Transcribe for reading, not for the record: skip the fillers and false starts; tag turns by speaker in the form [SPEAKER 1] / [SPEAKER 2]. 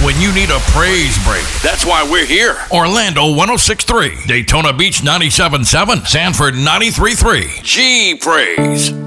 [SPEAKER 1] when you need a praise break.
[SPEAKER 2] That's why we're here.
[SPEAKER 1] Orlando 106.3, Daytona Beach 97.7, Sanford 93.3.
[SPEAKER 2] G Praise.